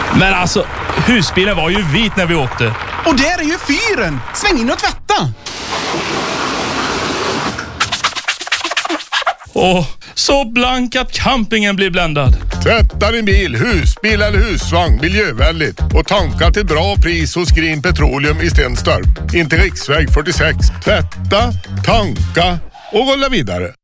Men alltså, husbilen var ju vit när vi åkte. Och där är ju fyren! Sväng in och tvätta! Åh, så blank att campingen blir bländad. Tvätta din bil, husbil eller husvagn miljövänligt och tanka till bra pris hos Green Petroleum i Stenstorp. Inte riksväg 46. Tvätta, tanka och rulla vidare.